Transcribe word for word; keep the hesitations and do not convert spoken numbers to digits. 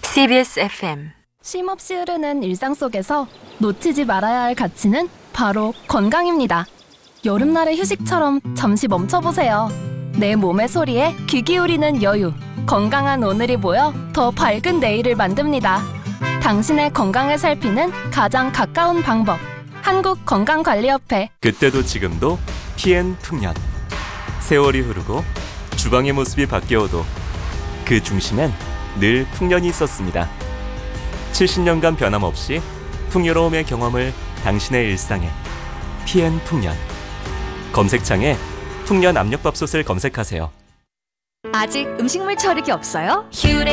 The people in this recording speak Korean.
씨비에스 에프엠 쉼없이 흐르는 일상 속에서 놓치지 말아야 할 가치는 바로 건강입니다. 여름날의 휴식처럼 잠시 멈춰보세요. 내 몸의 소리에 귀 기울이는 여유. 건강한 오늘이 모여 더 밝은 내일을 만듭니다. 당신의 건강을 살피는 가장 가까운 방법. 한국건강관리협회. 그때도 지금도 티엔 풍년. 세월이 흐르고 주방의 모습이 바뀌어도 그 중심엔 늘 풍년이 있었습니다. 칠십 년간 변함없이 풍요로움의 경험을 당신의 일상에. 티엔 풍년. 검색창에 풍년 압력밥솥을 검색하세요. 아직 음식물 처리기 없어요?